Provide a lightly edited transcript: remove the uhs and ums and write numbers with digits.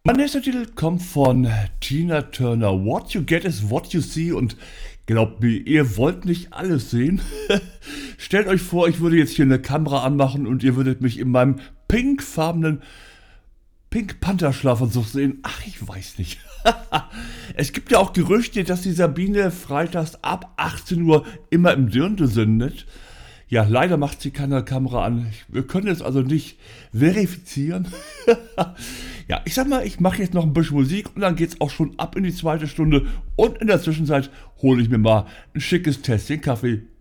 Mein nächster Titel kommt von Tina Turner. What you get is what you see. Und glaubt mir, ihr wollt nicht alles sehen. Stellt euch vor, ich würde jetzt hier eine Kamera anmachen und ihr würdet mich in meinem pinkfarbenen Pink Panther Schlafanzug sehen. Ach, ich weiß nicht. Es gibt ja auch Gerüchte, dass die Sabine freitags ab 18 Uhr immer im Dirndl sendet. Ja, leider macht sie keine Kamera an. Wir können es also nicht verifizieren. Ja, ich sag mal, ich mache jetzt noch ein bisschen Musik und dann geht's auch schon ab in die zweite Stunde. Und in der Zwischenzeit hole ich mir mal ein schickes Tässchen Kaffee.